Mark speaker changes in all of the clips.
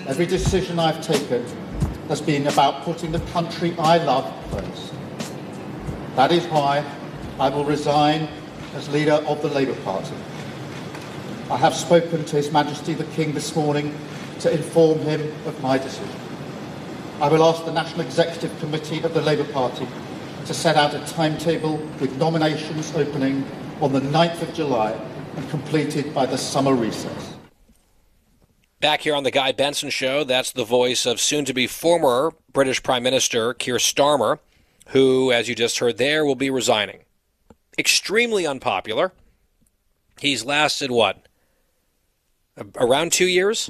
Speaker 1: Every decision I've taken has been about putting the country I love first. That is why I will resign as leader of the Labour Party. I have spoken to His Majesty the King this morning to inform him of my decision. I will ask the National Executive Committee of the Labour Party to set out a timetable with nominations opening on the 9th of July and completed by the summer recess.
Speaker 2: Back here on the Guy Benson Show, that's the voice of soon-to-be former British Prime Minister Keir Starmer, who, as you just heard there, will be resigning. Extremely unpopular. He's lasted, around 2 years?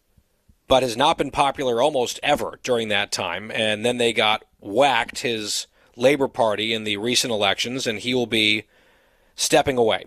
Speaker 2: But has not been popular almost ever during that time. And then they got whacked, his Labour Party, in the recent elections, and he will be stepping away.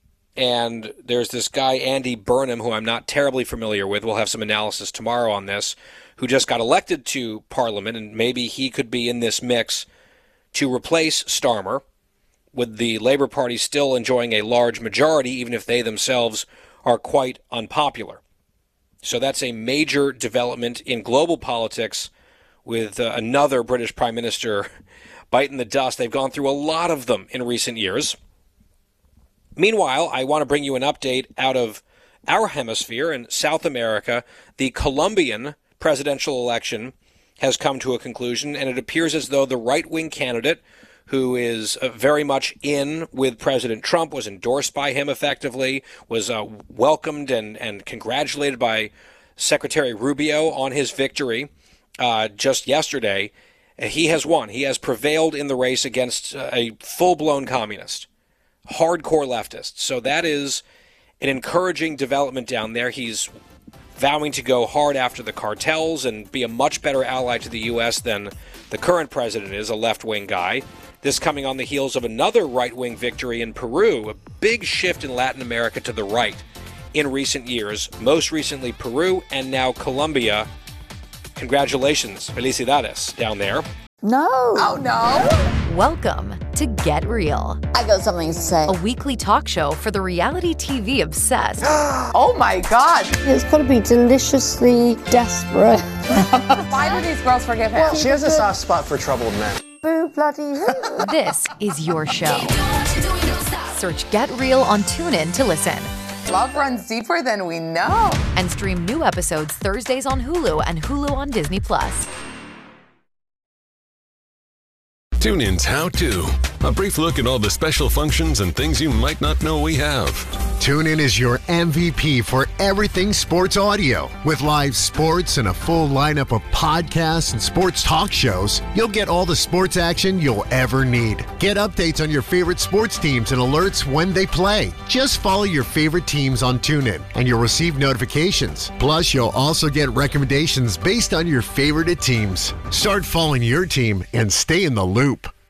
Speaker 2: And there's this guy, Andy Burnham, who I'm not terribly familiar with. We'll have some analysis tomorrow on this, who just got elected to Parliament, and maybe he could be in this mix to replace Starmer, with the Labour Party still enjoying a large majority, even if they themselves are quite unpopular. So that's a major development in global politics with another British Prime Minister biting the dust. They've gone through a lot of them in recent years. Meanwhile, I want to bring you an update out of our hemisphere in South America. The Colombian presidential election has come to a conclusion, and it appears as though the right-wing candidate, who is very much in with President Trump, was endorsed by him effectively, was welcomed and congratulated by Secretary Rubio on his victory just yesterday. He has won. He has prevailed in the race against a full-blown communist. Hardcore leftists. So that is an encouraging development down there. He's vowing to go hard after the cartels and be a much better ally to the U.S. than the current president is, a left-wing guy. This coming on the heels of another right-wing victory in Peru, a big shift in Latin America to the right in recent years, most recently Peru and now Colombia. Congratulations, felicidades, down there.
Speaker 3: No.
Speaker 4: Oh, no.
Speaker 5: Welcome to Get Real.
Speaker 3: I got something to say.
Speaker 5: A weekly talk show for the reality TV obsessed.
Speaker 4: Oh, my God.
Speaker 3: It's got to be deliciously desperate.
Speaker 4: Why do these girls forgive him?
Speaker 6: She has a soft spot for troubled men.
Speaker 3: Boo bloody who.
Speaker 5: This is your show. Search Get Real on TuneIn to listen.
Speaker 4: Love runs deeper than we know.
Speaker 5: And stream new episodes Thursdays on Hulu and Hulu on Disney+.
Speaker 7: TuneIn's How To. A brief look at all the special functions and things you might not know we have.
Speaker 8: TuneIn is your MVP for everything sports audio. With live sports and a full lineup of podcasts and sports talk shows, you'll get all the sports action you'll ever need. Get updates on your favorite sports teams and alerts when they play. Just follow your favorite teams on TuneIn and you'll receive notifications. Plus, you'll also get recommendations based on your favorite teams. Start following your team and stay in the loop.